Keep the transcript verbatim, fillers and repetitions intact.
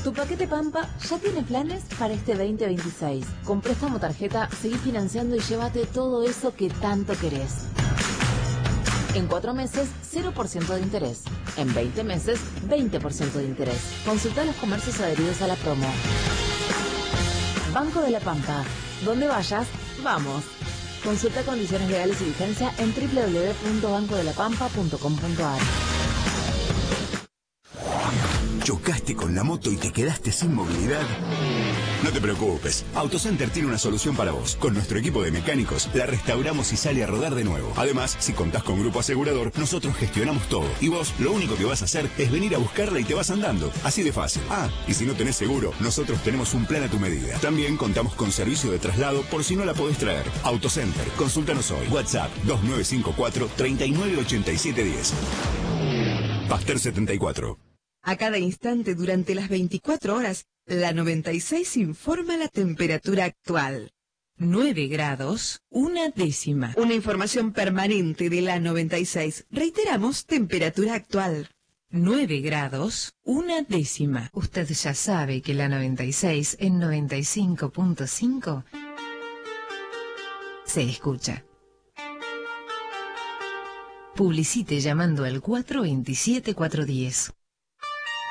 Tu paquete Pampa ya tiene planes para este veinte veintiséis. Con préstamo tarjeta, seguí financiando y llévate todo eso que tanto querés. En cuatro meses, cero por ciento de interés. En veinte meses, veinte por ciento de interés. Consulta los comercios adheridos a la promo. Banco de la Pampa. Donde vayas, vamos. Consulta condiciones legales y vigencia en doble u doble u doble u punto banco de la pampa punto com punto a r. ¿Chocaste con la moto y te quedaste sin movilidad? No te preocupes, AutoCenter tiene una solución para vos. Con nuestro equipo de mecánicos la restauramos y sale a rodar de nuevo. Además, si contás con grupo asegurador, nosotros gestionamos todo. Y vos lo único que vas a hacer es venir a buscarla y te vas andando. Así de fácil. Ah, y si no tenés seguro, nosotros tenemos un plan a tu medida. También contamos con servicio de traslado por si no la podés traer. AutoCenter, consúltanos hoy. WhatsApp dos nueve cinco cuatro, tres nueve ocho siete uno cero. Pasteur setenta y cuatro. A cada instante durante las veinticuatro horas, la noventa y seis informa la temperatura actual. nueve grados, una décima. Una información permanente de la noventa y seis. Reiteramos, temperatura actual. nueve grados, una décima. Usted ya sabe que la noventa y seis en noventa y cinco punto cinco se escucha. Publicite llamando al cuatro dos siete cuatro uno cero.